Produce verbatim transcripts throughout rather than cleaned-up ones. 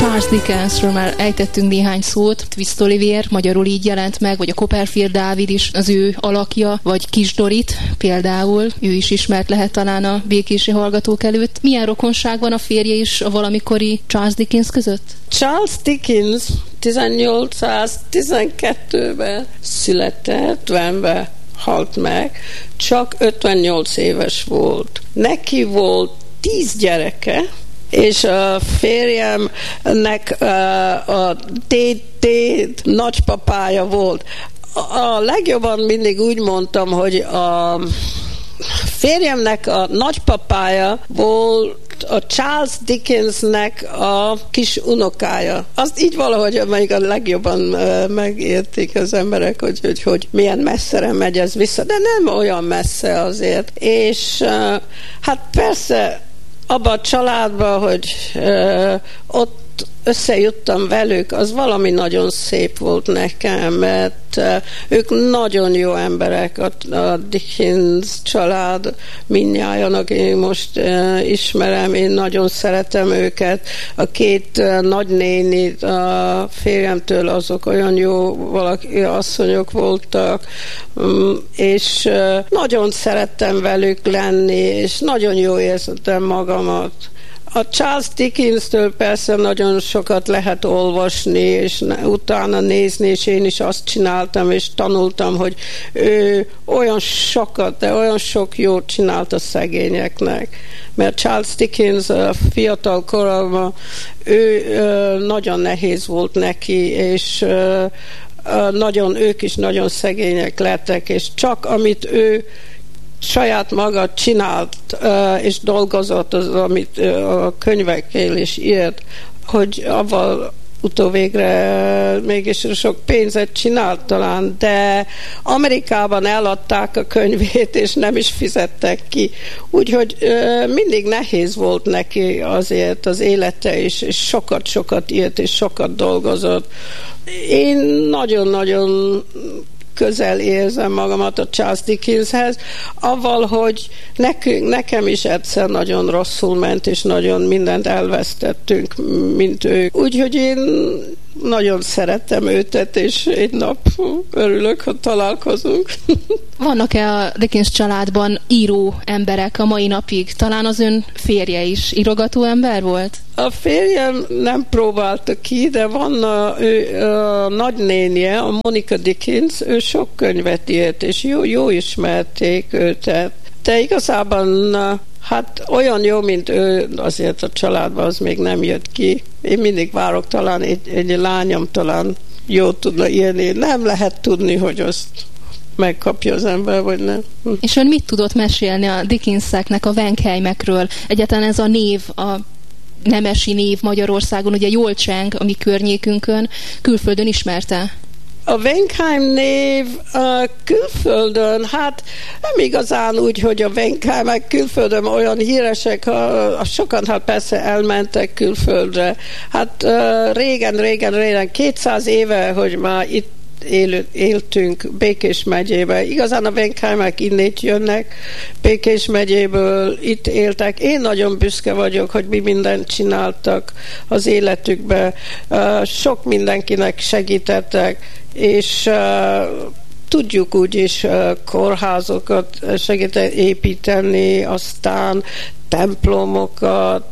Charles Dickensről már ejtettünk néhány szót. Twist Oliver magyarul így jelent meg, vagy a Copperfield Dávid is az ő alakja, vagy Kis Dorit például, ő is ismert lehet talán a békési hallgatók előtt. Milyen rokonság van a férje is a valamikori Charles Dickens között? Charles Dickens ezernyolcszáztizenkettőben született, ötvenben halt meg, csak ötvennyolc éves volt. Neki volt tíz gyereke, és a férjemnek a déd nagypapája volt. A legjobban mindig úgy mondtam, hogy a férjemnek a nagypapája volt a Charles Dickensnek a kis unokája. Azt így valahogy még a legjobban uh, megértik az emberek, hogy, hogy, hogy milyen messzere megy ez vissza, de nem olyan messze azért. És uh, hát persze abban a családban, hogy uh, ott összejuttam velük, az valami nagyon szép volt nekem, mert uh, ők nagyon jó emberek, a, a Dickens család mindnyájan, aki most uh, ismerem, én nagyon szeretem őket. A két uh, nagynéni a férjemtől, azok olyan jó valaki, asszonyok voltak, um, és uh, nagyon szerettem velük lenni, és nagyon jó érzettem magamat. A Charles Dickens-től persze nagyon sokat lehet olvasni, és utána nézni, és én is azt csináltam, és tanultam, hogy ő olyan sokat, de olyan sok jót csinált a szegényeknek. Mert Charles Dickens a fiatal korában, ő nagyon nehéz volt neki, és nagyon, ők is nagyon szegények lettek, és csak amit ő saját maga csinált uh, és dolgozott az, amit uh, a könyvekkel is írt, hogy avval utóvégre mégis sok pénzet csinált talán, de Amerikában eladták a könyvét, és nem is fizettek ki. Úgyhogy uh, mindig nehéz volt neki azért az élete is, és sokat-sokat írt, és sokat dolgozott. Én nagyon-nagyon közel érzem magamat a Charles Dickenshez, avval, hogy nekünk, nekem is egyszer nagyon rosszul ment, és nagyon mindent elvesztettünk, mint ők. Úgyhogy én nagyon szeretem őtet, és egy nap örülök, hogy találkozunk. Vannak-e a Dickens családban író emberek a mai napig? Talán az ön férje is írogató ember volt? A férjem nem próbálta ki, de van a, ő, a nagynénje, a Monica Dickens, ő sok könyvet írt, és jó, jó ismerték őtet. De igazában hát olyan jó, mint ő, azért a családban az még nem jött ki. Én mindig várok, talán egy, egy lányom talán jó tudna írni. Nem lehet tudni, hogy azt megkapja az ember, vagy nem. Hm. És ön mit tudott mesélni a Dickenseknek, a Wenkheimekről? Egyáltalán ez a név, a nemesi név Magyarországon, ugye jól cseng a mi környékünkön, külföldön ismerte? A Wenkheim név a külföldön, hát nem igazán úgy, hogy a Wenkheimek külföldön olyan híresek, a, a sokan hát persze elmentek külföldre. Hát uh, régen, régen, régen, kétszáz éve, hogy már itt Él, éltünk Békés megyébe. Igazán a Wenkheimek innét jönnek, Békés megyéből itt éltek. Én nagyon büszke vagyok, hogy mi mindent csináltak az életükbe. Uh, sok mindenkinek segítettek, és uh, tudjuk úgyis uh, kórházokat segíteni építeni, aztán templomokat,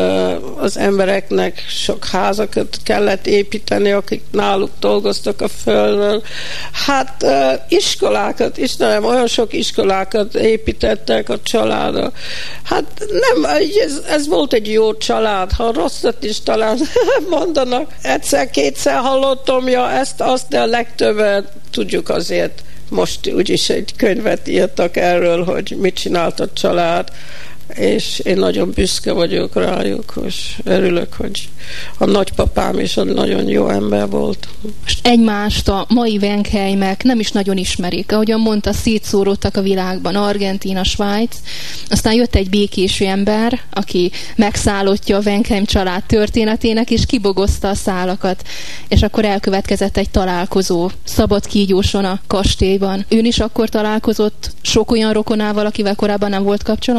az embereknek sok házakat kellett építeni, akik náluk dolgoztak a földön. Hát iskolákat, Istenem, olyan sok iskolákat építettek a családra. Hát nem, ez, ez volt egy jó család, ha rosszat is talán mondanak. Egyszer-kétszer hallottam, ja, ezt, azt, de a legtöbbet tudjuk azért. Most úgyis egy könyvet írtak erről, hogy mit csinált a család, és én nagyon büszke vagyok rájuk, és örülök, hogy a nagypapám is nagyon jó ember volt. Most egymást a mai Wenkheimek nem is nagyon ismerik. Ahogyan mondta, szétszóródtak a világban, Argentína, Svájc. Aztán jött egy békési ember, aki megszállottja a Wenkheim család történetének, és kibogozta a szálakat. És akkor elkövetkezett egy találkozó Szabadkígyóson a kastélyban. Ön is akkor találkozott sok olyan rokonával, akivel korábban nem volt kapcsolata?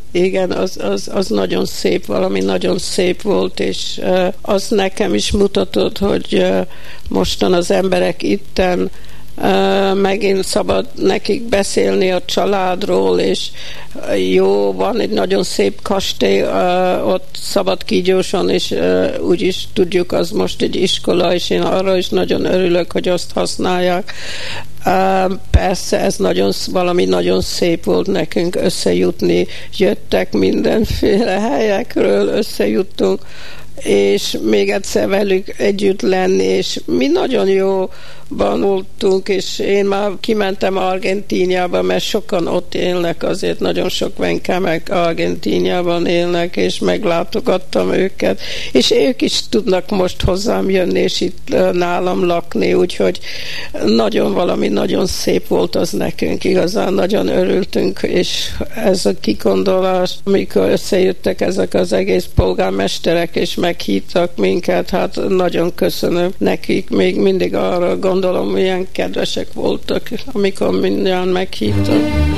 Igen, az, az, az nagyon szép, valami nagyon szép volt, és uh, az nekem is mutatott, hogy uh, mostan az emberek itten Uh, megint szabad nekik beszélni a családról, és uh, jó, van egy nagyon szép kastély uh, ott Szabadkígyóson, és uh, úgyis tudjuk, az most egy iskola, és én arra is nagyon örülök, hogy azt használják. Uh, persze ez nagyon, valami nagyon szép volt nekünk összejutni, jöttek mindenféle helyekről, összejuttunk, és még egyszer velük együtt lenni, és mi nagyon jóban voltunk, és én már kimentem Argentíniába, mert sokan ott élnek, azért nagyon sok venkemek Argentíniában élnek, és meglátogattam őket, és ők is tudnak most hozzám jönni, és itt nálam lakni, úgyhogy nagyon valami nagyon szép volt az nekünk, igazán nagyon örültünk, és ez a kigondolás, amikor összejöttek ezek az egész polgármesterek, és meghívtak minket, hát nagyon köszönöm nekik, még mindig arra gondolom, milyen kedvesek voltak, amikor mindjárt meghívtak.